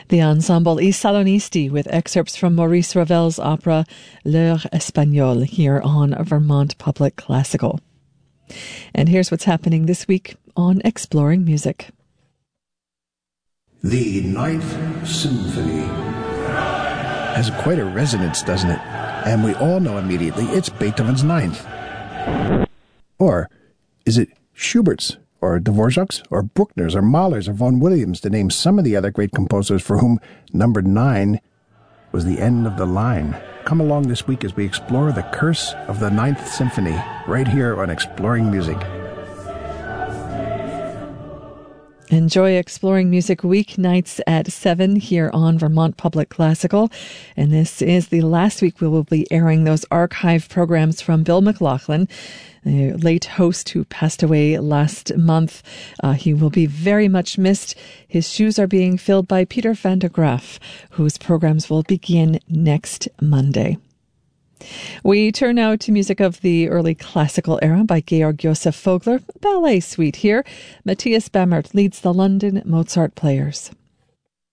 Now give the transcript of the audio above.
The ensemble I Salonisti with excerpts from Maurice Ravel's opera L'Heure Espagnole here on Vermont Public Classical. And here's what's happening this week on Exploring Music. The Ninth Symphony has quite a resonance, doesn't it? And we all know immediately it's Beethoven's Ninth. Or is it Schubert's, or Dvorak's, or Bruckner's, or Mahler's, or Vaughan Williams, to name some of the other great composers for whom number 9 was the end of the line? Come along this week as we explore the curse of the Ninth Symphony, right here on Exploring Music. Enjoy Exploring Music weeknights at 7 here on Vermont Public Classical. And this is the last week we will be airing those archive programs from Bill McLaughlin, the late host who passed away last month. He will be very much missed. His shoes are being filled by Peter van der Graaf, whose programs will begin next Monday. We turn now to music of the early classical era by Georg Joseph Vogler, ballet suite here. Matthias Bamert leads the London Mozart Players.